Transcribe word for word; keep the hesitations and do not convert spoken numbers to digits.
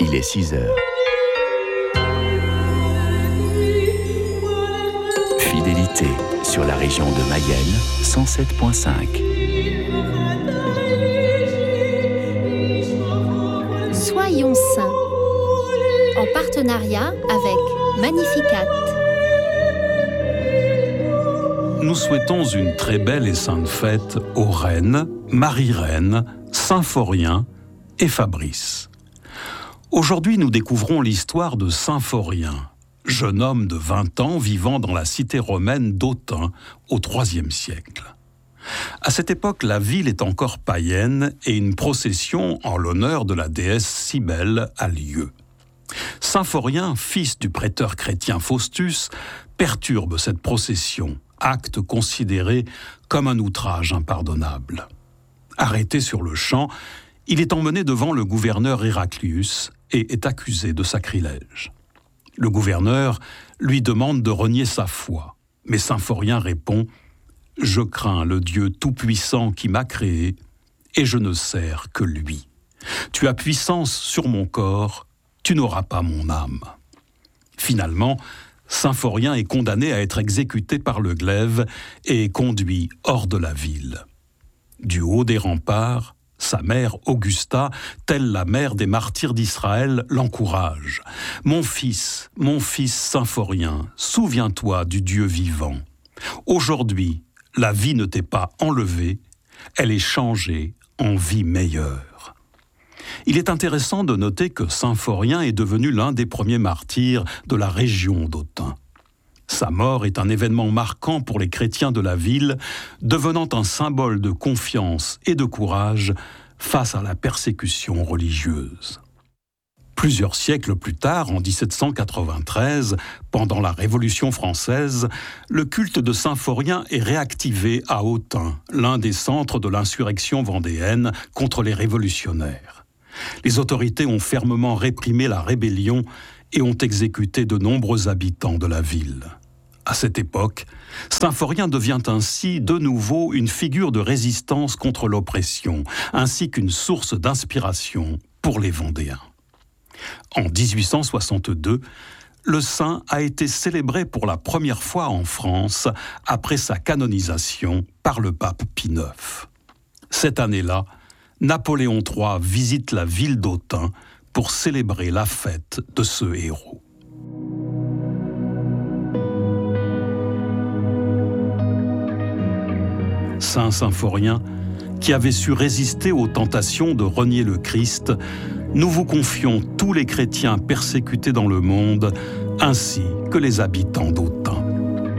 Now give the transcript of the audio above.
Il est six heures. Fidélité sur la région de Mayenne, cent sept virgule cinq. Soyons saints, en partenariat avec Magnificat. Nous souhaitons une très belle et sainte fête aux reines, Marie-Reine, Symphorien et Fabrice. Aujourd'hui, nous découvrons l'histoire de Symphorien, jeune homme de vingt ans vivant dans la cité romaine d'Autun au troisième siècle. À cette époque, la ville est encore païenne et une procession en l'honneur de la déesse Cybèle a lieu. Symphorien, fils du prêteur chrétien Faustus, perturbe cette procession, acte considéré comme un outrage impardonnable. Arrêté sur le champ, il est emmené devant le gouverneur Héraclius et est accusé de sacrilège. Le gouverneur lui demande de renier sa foi, mais Symphorien répond « Je crains le Dieu tout-puissant qui m'a créé et je ne sers que lui. Tu as puissance sur mon corps, tu n'auras pas mon âme. » Finalement, Symphorien est condamné à être exécuté par le glaive et conduit hors de la ville. Du haut des remparts, sa mère Augusta, telle la mère des martyrs d'Israël, l'encourage. « Mon fils, mon fils Symphorien, souviens-toi du Dieu vivant. Aujourd'hui, la vie ne t'est pas enlevée, elle est changée en vie meilleure. » Il est intéressant de noter que Symphorien est devenu l'un des premiers martyrs de la région d'Autun. Sa mort est un événement marquant pour les chrétiens de la ville, devenant un symbole de confiance et de courage face à la persécution religieuse. Plusieurs siècles plus tard, en dix-sept cent quatre-vingt-treize, pendant la Révolution française, le culte de Symphorien est réactivé à Autun, l'un des centres de l'insurrection vendéenne contre les révolutionnaires. Les autorités ont fermement réprimé la rébellion et ont exécuté de nombreux habitants de la ville. À cette époque, Symphorien devient ainsi de nouveau une figure de résistance contre l'oppression, ainsi qu'une source d'inspiration pour les Vendéens. En dix-huit cent soixante-deux, le saint a été célébré pour la première fois en France après sa canonisation par le pape Pie neuf. Cette année-là, Napoléon trois visite la ville d'Autun pour célébrer la fête de ce héros. Saint Symphorien, qui avait su résister aux tentations de renier le Christ, nous vous confions tous les chrétiens persécutés dans le monde, ainsi que les habitants d'Autun.